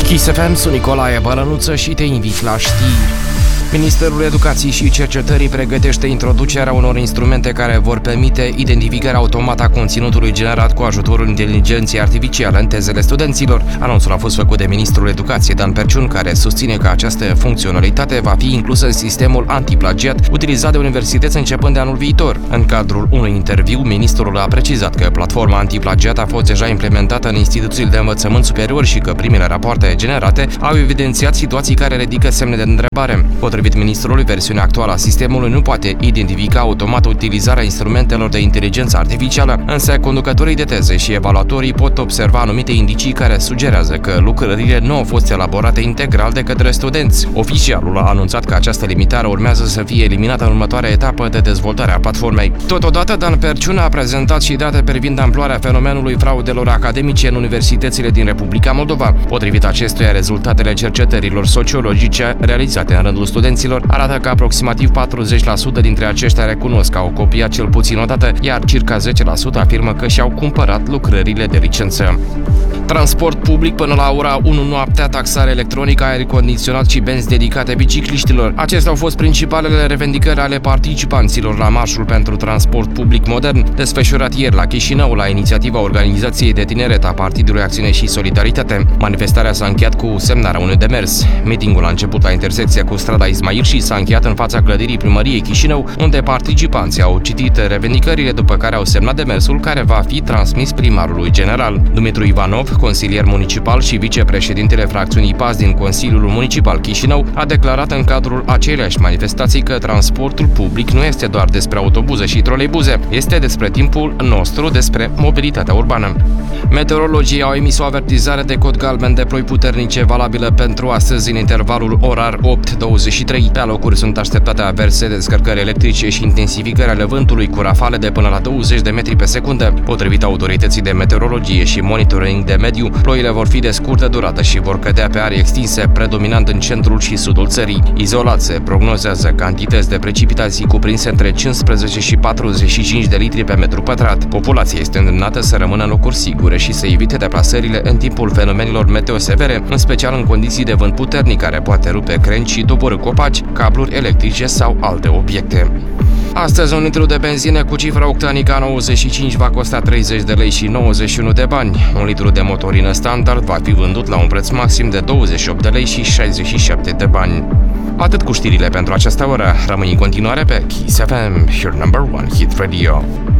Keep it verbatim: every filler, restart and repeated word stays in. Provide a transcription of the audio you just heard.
Kiss F M, sunt Nicolae Bălănuță și te invit la știri. Ministerul Educației și Cercetării pregătește introducerea unor instrumente care vor permite identificarea automată a conținutului generat cu ajutorul inteligenței artificiale în tezele studenților. Anunțul a fost făcut de Ministrul Educației Dan Perciun, care susține că această funcționalitate va fi inclusă în sistemul antiplagiat utilizat de universități începând de anul viitor. În cadrul unui interviu, ministrul a precizat că platforma antiplagiat a fost deja implementată în instituțiile de învățământ superior și că primele rapoarte generate au evidențiat situații care ridică semne de întrebare. Potrivit ministrului, versiunea actuală a sistemului nu poate identifica automat utilizarea instrumentelor de inteligență artificială, însă conducătorii de teze și evaluatorii pot observa anumite indicii care sugerează că lucrările nu au fost elaborate integral de către studenți. Oficialul a anunțat că această limitare urmează să fie eliminată în următoarea etapă de dezvoltare a platformei. Totodată, Dan Perciun a prezentat și date privind amploarea fenomenului fraudelor academice în universitățile din Republica Moldova. Potrivit acestuia, rezultatele cercetărilor sociologice realizate în rândul studenților arată că aproximativ patruzeci la sută dintre aceștia recunosc că au copiat cel puțin o dată, iar circa zece la sută afirmă că și-au cumpărat lucrările de licență. Transport public până la ora unu noaptea, taxare electronică, aer condiționat și benzi dedicate bicicliștilor. Acestea au fost principalele revendicări ale participanților la Marșul pentru Transport Public Modern, desfășurat ieri la Chișinău, la inițiativa Organizației de Tineret a Partidului Acțiune și Solidaritate. Manifestarea s-a încheiat cu semnarea unui demers. Meetingul a început la intersecția cu strada Ismail și s-a încheiat în fața clădirii Primăriei Chișinău, unde participanții au citit revendicările, după care au semnat demersul care va fi transmis primarului general. Dumitru Ivanov, consilier municipal și vicepreședintele fracțiunii P A S din Consiliul Municipal Chișinău, a declarat în cadrul aceleiași manifestații că transportul public nu este doar despre autobuze și troleibuze, este despre timpul nostru, despre mobilitatea urbană. Meteorologii au emis o avertizare de cod galben de ploi puternice valabilă pentru astăzi în intervalul orar opt douăzeci și trei. Pe alocuri sunt așteptate averse, descărcări electrice și intensificări ale vântului cu rafale de până la douăzeci de metri pe secundă. Potrivit autorității de meteorologie și monitoring de mediu, ploile vor fi de scurtă durată și vor cădea pe arii extinse, predominant în centrul și sudul țării. Izolat se prognozează cantități de precipitații cuprinse între cincisprezece și patruzeci și cinci de litri pe metru pătrat. Populația este îndemnată să rămână în locuri sigure și să evite deplasările în timpul fenomenelor meteo severe, în special în condiții de vânt puternic care poate rupe crengi și doborî copaci, cabluri electrice sau alte obiecte. Astăzi, un litru de benzină cu cifra octanică A nouăzeci și cinci va costa treizeci de lei și nouăzeci și unu de bani. Un litru de motorină standard va fi vândut la un preț maxim de douăzeci și opt de lei și șaizeci și șapte de bani. Atât cu știrile pentru această oră. Rămâi în continuare pe Kiss F M, your number one hit radio.